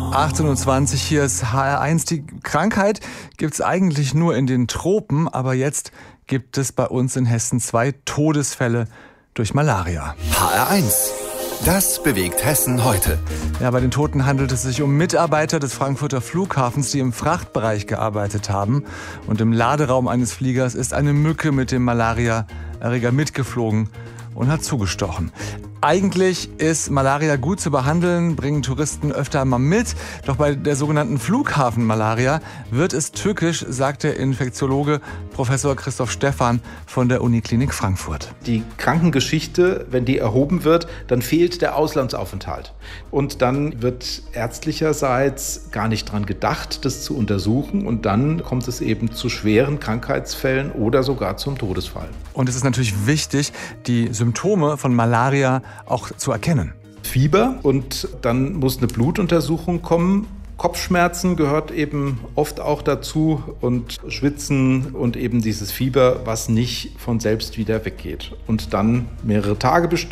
18:20 Uhr, hier ist HR1. Die Krankheit gibt es eigentlich nur in den Tropen, aber jetzt gibt es bei uns in Hessen 2 Todesfälle durch Malaria. HR1, das bewegt Hessen heute. Ja, bei den Toten handelt es sich um Mitarbeiter des Frankfurter Flughafens, die im Frachtbereich gearbeitet haben. Und im Laderaum eines Fliegers ist eine Mücke mit dem Malariaerreger mitgeflogen und hat zugestochen. Eigentlich ist Malaria gut zu behandeln, bringen Touristen öfter mal mit. Doch bei der sogenannten Flughafenmalaria wird es tückisch, sagt der Infektiologe Professor Christoph Stephan von der Uniklinik Frankfurt. Die Krankengeschichte, wenn die erhoben wird, dann fehlt der Auslandsaufenthalt. Und dann wird ärztlicherseits gar nicht dran gedacht, das zu untersuchen. Und dann kommt es eben zu schweren Krankheitsfällen oder sogar zum Todesfall. Und es ist natürlich wichtig, die Symptome von Malaria auch zu erkennen. Fieber, und dann muss eine Blutuntersuchung kommen. Kopfschmerzen gehört eben oft auch dazu und Schwitzen und eben dieses Fieber, was nicht von selbst wieder weggeht und dann mehrere Tage besteht.